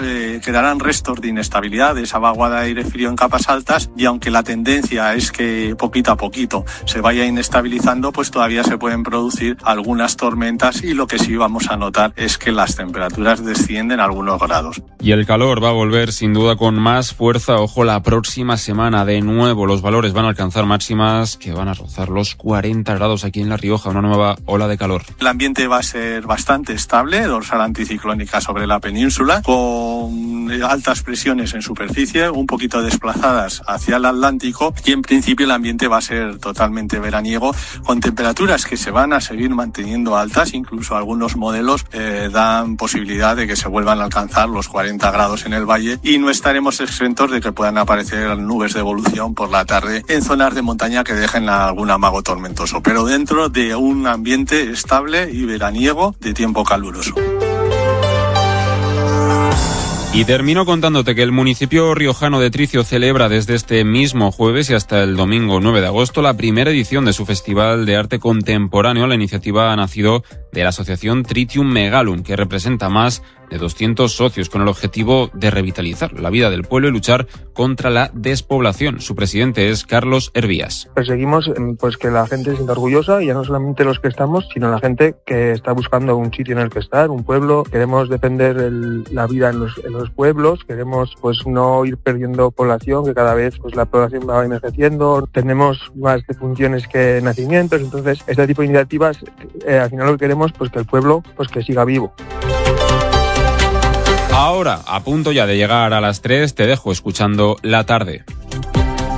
quedarán restos de inestabilidad, de esa vaguada de aire frío en capas altas, y aunque la tendencia es que poquito a poquito se vaya inestabilizando, pues todavía se pueden producir algunas tormentas, y lo que sí vamos a notar es que las temperaturas descienden algunos grados. Y el calor va a volver sin duda con más fuerza. Ojo, la próxima semana de nuevo los valores van a alcanzar máximas que van a rozar los 40 grados aquí en La Rioja, una nueva ola de calor. El ambiente va a ser bastante estable, dorsal anticiclónica sobre la península, con altas presiones en superficie, un poquito desplazadas hacia el Atlántico, y en principio el ambiente va a ser totalmente veraniego, con temperaturas que se van a seguir manteniendo altas. Incluso algunos modelos dan posibilidad de que se vuelvan a alcanzar los 40 grados en el valle, y no estaremos exentos de que puedan aparecer nubes de evolución por la tarde en zonas de montaña que dejen algún amago tormentoso, pero dentro de un ambiente estable y veraniego de tiempo caluroso. Y termino contándote que el municipio riojano de Tricio celebra desde este mismo jueves y hasta el domingo 9 de agosto la primera edición de su Festival de Arte Contemporáneo. La iniciativa ha nacido de la asociación Tritium Megalum, que representa más de 200 socios, con el objetivo de revitalizar la vida del pueblo y luchar contra la despoblación. Su presidente es Carlos Hervías. Perseguimos pues que la gente se sienta orgullosa, y ya no solamente los que estamos, sino la gente que está buscando un sitio en el que estar, un pueblo. Queremos defender la vida en los pueblos, queremos pues no ir perdiendo población, que cada vez pues la población va envejeciendo, tenemos más defunciones que nacimientos. Entonces este tipo de iniciativas al final lo que queremos pues que el pueblo pues que siga vivo. Ahora, a punto ya de llegar a las 3, te dejo escuchando La Tarde.